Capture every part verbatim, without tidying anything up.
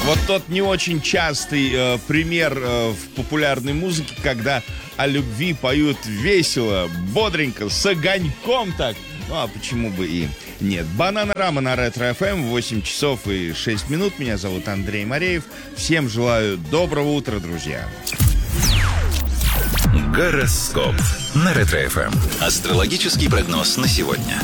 Вот тот не очень частый э, пример э, в популярной музыке, когда о любви поют весело, бодренько, с огоньком так. Ну а почему бы и нет. Бананарама на Ретро-эф эм, восемь часов и шесть минут. Меня зовут Андрей Мореев. Всем желаю доброго утра, друзья. Гороскоп на Ретро-эф эм. Астрологический прогноз на сегодня.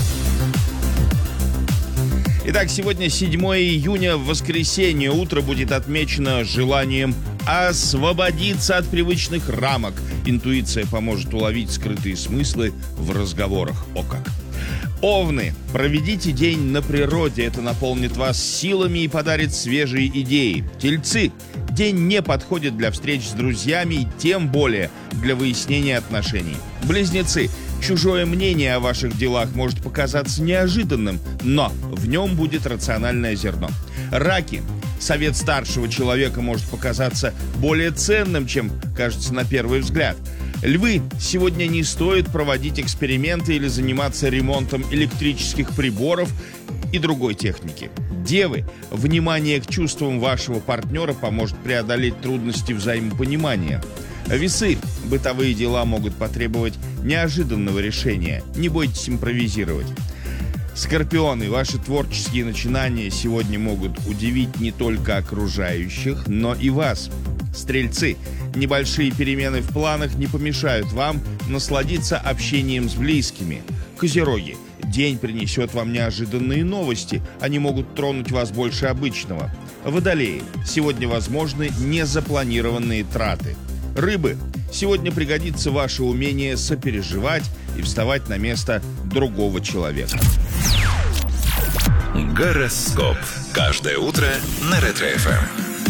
Итак, сегодня седьмое июня, воскресенье. Утро будет отмечено желанием освободиться от привычных рамок. Интуиция поможет уловить скрытые смыслы в разговорах. О как! Овны, проведите день на природе. Это наполнит вас силами и подарит свежие идеи. Тельцы, день не подходит для встреч с друзьями и тем более для выяснения отношений. Близнецы, чужое мнение о ваших делах может показаться неожиданным, но в нем будет рациональное зерно. Раки, совет старшего человека может показаться более ценным, чем кажется на первый взгляд. Львы, сегодня не стоит проводить эксперименты или заниматься ремонтом электрических приборов и другой техники. Девы, внимание к чувствам вашего партнера поможет преодолеть трудности взаимопонимания. Весы, бытовые дела могут потребовать неожиданного решения. Не бойтесь импровизировать. Скорпионы, ваши творческие начинания сегодня могут удивить не только окружающих, но и вас. Стрельцы, небольшие перемены в планах не помешают вам насладиться общением с близкими. Козероги, день принесет вам неожиданные новости, они могут тронуть вас больше обычного. Водолеи, сегодня возможны незапланированные траты. Рыбы, сегодня пригодится ваше умение сопереживать и вставать на место другого человека. Гороскоп. Каждое утро на Ретро-эф эм.